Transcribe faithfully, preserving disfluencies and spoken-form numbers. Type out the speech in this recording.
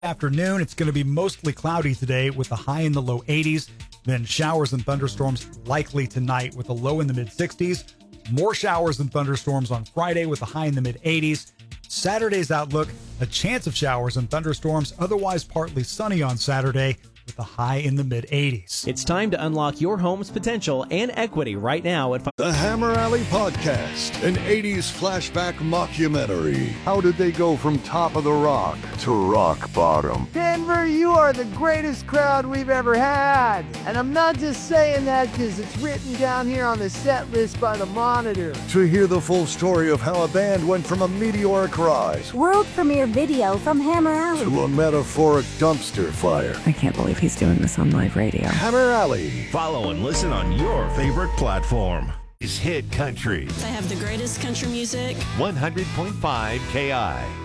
Afternoon, it's going to be mostly cloudy today with a high in the low eighties. Then showers and thunderstorms likely tonight with a low in the mid sixties. More showers and thunderstorms on Friday with a high in the mid eighties. Saturday's outlook, a chance of showers and thunderstorms, otherwise partly sunny on Saturday with a high in the mid eighties. It's time to unlock your home's potential and equity right now at The Hammer Alley Podcast, an eighties flashback mockumentary. How did they go from top of the rock to rock bottom? Denver, you are the greatest crowd we've ever had. And I'm not just saying that because it's written down here on the set list by the Monitor. To hear the full story of how a band went from a meteoric rise World premiere video from Hammer Alley to a metaphoric dumpster fire. I can't believe he's doing this on live radio. Hammer Alley. Follow and listen on your favorite platform. Is Hit Country. I have the greatest country music. one hundred point five K I.